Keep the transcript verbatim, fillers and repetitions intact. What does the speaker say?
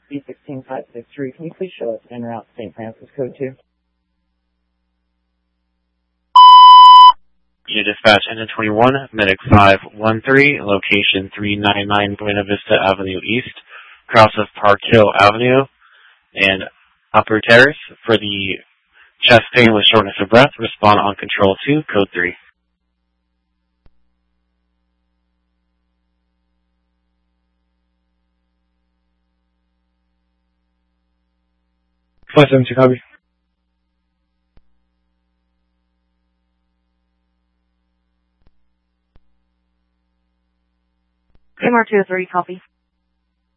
B sixteen five six three. Can you please show us en route Saint Francis code two? Unit Dispatch Engine twenty-one, Medic five one three, location three ninety-nine Buena Vista Avenue East, cross of Park Hill Avenue and Upper Terrace. For the chest pain with shortness of breath, respond on Control two, Code three. five seven two, copy. M R two oh three, copy.